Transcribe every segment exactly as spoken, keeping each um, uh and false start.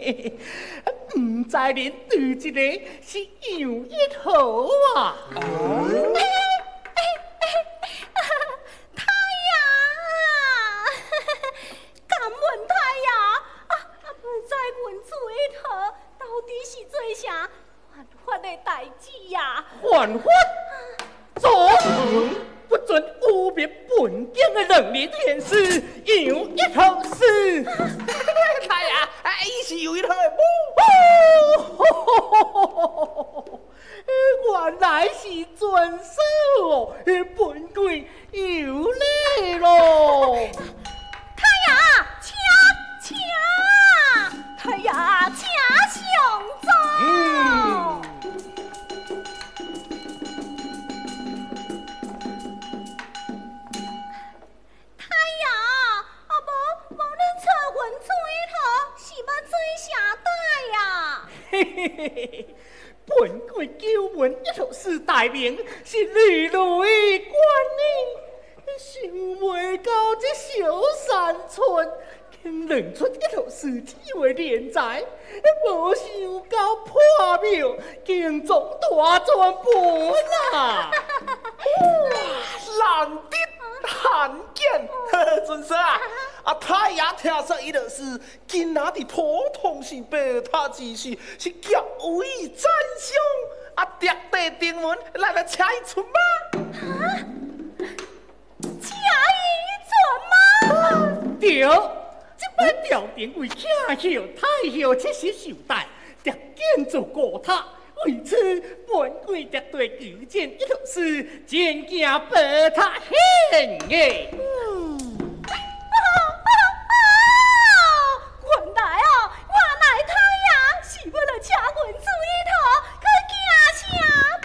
唔知恁对这个是杨一号啊？哦， 太阳啊！敢问太阳啊啊！不知问出一号到底是做啥犯法的代志呀？ 犯法？左不准污蔑本境的能力天使杨一号是。 太阳，哎，伊是杨一号的母。 哦，原来是准手哦，本贵有礼咯。 太阳，请请，太阳，请上座。嗯嘿嘿嘿嘿，本贵九门一头四大名是绿雷关呢，想袂到这小山村竟认出一头四体为连载，无想到破庙竟中大转本啊！ 难得罕见，准说啊！啊，太爷听说伊就是今仔日普通是白塔之事，是极为赞赏。啊，特地登门来来请伊出马。 啊，请伊出马？ 对，这摆朝廷为请孝太后七十寿诞，特建造高塔。为此，本贵绝对举荐一头是见见白塔献嘅。嗯。 原来哦，原来太阳是为了请阮出一套，去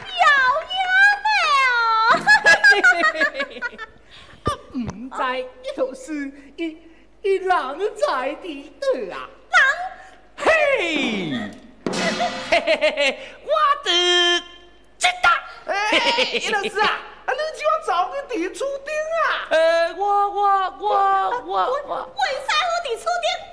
惊声表演的哦。 啊，唔知一头是伊伊人在伫倒啊？ 人？嘿，嘿嘿嘿嘿，我的知道。哎，伊老师啊，啊，你叫我早去伫厝顶啊？ 呃，我我我我我， 为啥好伫厝顶？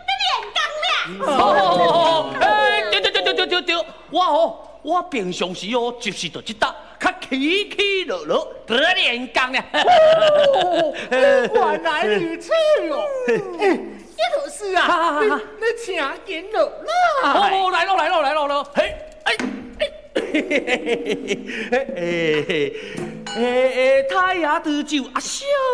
哦，哎，对对对对对对对，我哦，我平常时哦，就是着这搭，较起起落落得练功呢。 哦，原来如此哦。哎，一头是啊，你你请见落来。 哦，来咯来咯来咯咯，嘿，哎哎，嘿嘿嘿嘿嘿嘿嘿嘿，哎哎，太阳的酒啊，笑。